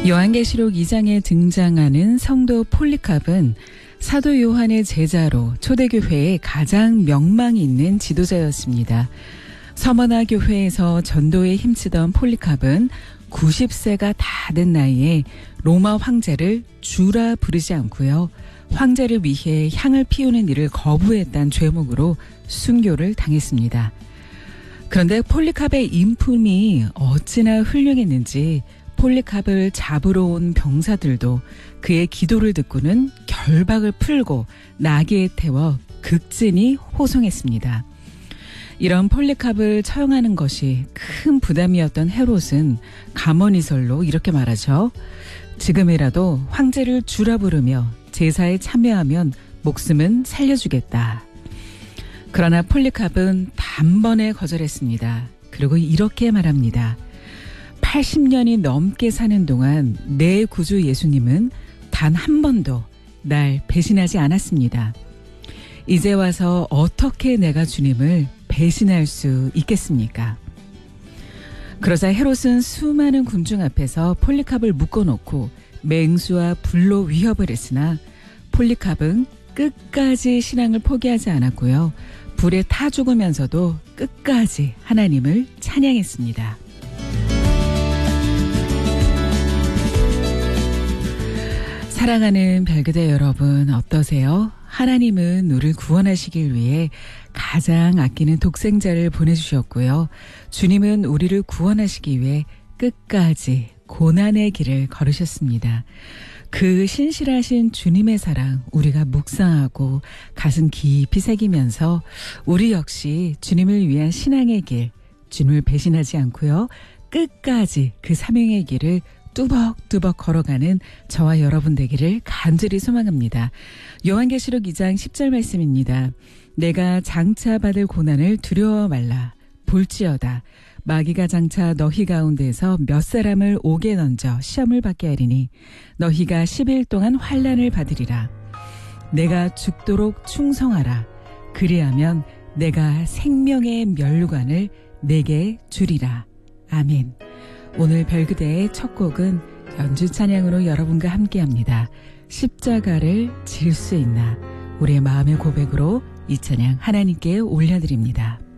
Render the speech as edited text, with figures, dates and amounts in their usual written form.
요한계시록 2장에 등장하는 성도 폴리캅은 사도 요한의 제자로 초대교회에 가장 명망이 있는 지도자였습니다. 서머나 교회에서 전도에 힘쓰던 폴리캅은 90세가 다 된 나이에 로마 황제를 주라 부르지 않고요. 황제를 위해 향을 피우는 일을 거부했다는 죄목으로 순교를 당했습니다. 그런데 폴리캅의 인품이 어찌나 훌륭했는지 폴리캅을 잡으러 온 병사들도 그의 기도를 듣고는 결박을 풀고 나귀에 태워 극진히 호송했습니다. 이런 폴리캅을 처형하는 것이 큰 부담이었던 헤롯은 감언이설로 이렇게 말하죠. 지금이라도 황제를 주라 부르며 제사에 참여하면 목숨은 살려주겠다. 그러나 폴리캅은 단번에 거절했습니다. 그리고 이렇게 말합니다. 80년이 넘게 사는 동안 내 구주 예수님은 단 한 번도 날 배신하지 않았습니다. 이제 와서 어떻게 내가 주님을 배신할 수 있겠습니까? 그러자 헤롯은 수많은 군중 앞에서 폴리캅을 묶어놓고 맹수와 불로 위협을 했으나 폴리캅은 끝까지 신앙을 포기하지 않았고요. 불에 타 죽으면서도 끝까지 하나님을 찬양했습니다. 사랑하는 별그대 여러분 어떠세요? 하나님은 우리를 구원하시길 위해 가장 아끼는 독생자를 보내주셨고요. 주님은 우리를 구원하시기 위해 끝까지 고난의 길을 걸으셨습니다. 그 신실하신 주님의 사랑 우리가 묵상하고 가슴 깊이 새기면서 우리 역시 주님을 위한 신앙의 길, 주님을 배신하지 않고요. 끝까지 그 사명의 길을 뚜벅뚜벅 걸어가는 저와 여러분 되기를 간절히 소망합니다. 요한계시록 2장 10절 말씀입니다. 내가 장차 받을 고난을 두려워 말라. 볼지어다. 마귀가 장차 너희 가운데에서 몇 사람을 옥에 던져 시험을 받게 하리니 너희가 10일 동안 환난을 받으리라. 내가 죽도록 충성하라. 그리하면 내가 생명의 면류관을 내게 주리라. 아멘. 오늘 별그대의 첫 곡은 연주 찬양으로 여러분과 함께합니다. 십자가를 질 수 있나 우리의 마음의 고백으로 이 찬양 하나님께 올려드립니다.